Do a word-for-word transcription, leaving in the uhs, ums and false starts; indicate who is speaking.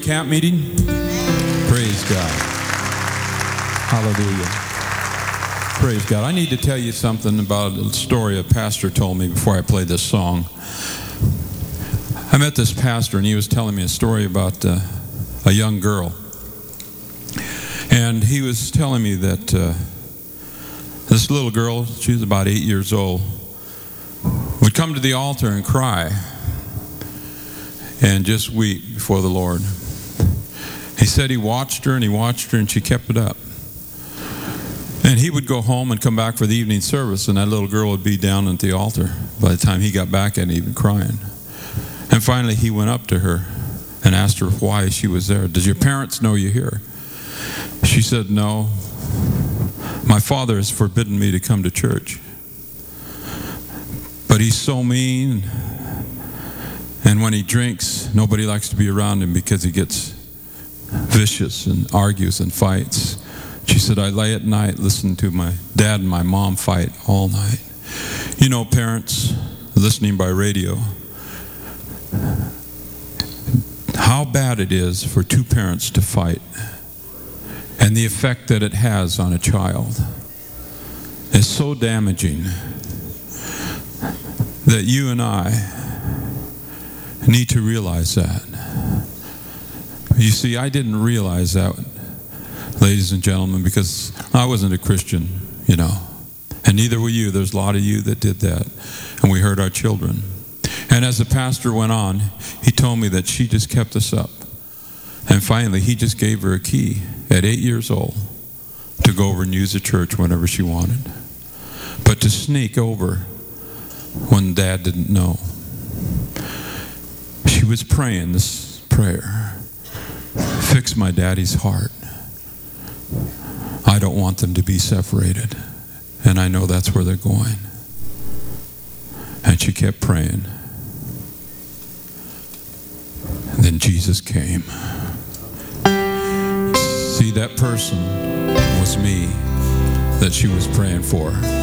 Speaker 1: Camp meeting? Praise God. Hallelujah. Praise God. I need to tell you something about a story a pastor told me before I play this song. I met this pastor and he was telling me a story about uh, a young girl. And he was telling me that uh, this little girl, she was about eight years old, would come to the altar and cry and just weep before the Lord. He said he watched her and he watched her and she kept it up. And he would go home and come back for the evening service, and that little girl would be down at the altar by the time he got back and even crying. And finally he went up to her and asked her why she was there. Does your parents know you're here? She said, no. My father has forbidden me to come to church. But he's so mean. And when he drinks, nobody likes to be around him because he gets vicious and argues and fights. She said, I lay at night listening to my dad and my mom fight all night. You know, parents listening by radio, how bad it is for two parents to fight and the effect that it has on a child is so damaging that you and I need to realize that. You see, I didn't realize that, ladies and gentlemen, because I wasn't a Christian, you know. And neither were you. There's a lot of you that did that. And we hurt our children. And as the pastor went on, he told me that she just kept us up. And finally, he just gave her a key at eight years old to go over and use the church whenever she wanted. But to sneak over when Dad didn't know. She was praying this prayer. Fix my daddy's heart. I don't want them to be separated. And I know that's where they're going. And she kept praying. And then Jesus came. See, that person was me that she was praying for.